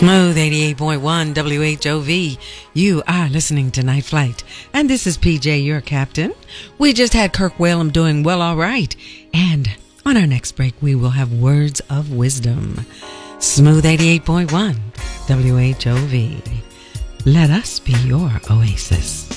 Smooth 88.1 WHOV. You are listening to Night Flight. And this is PJ, your captain. We just had Kirk Whalum doing well all right. And on our next break, we will have Words of Wisdom. Smooth 88.1 WHOV. Let us be your oasis.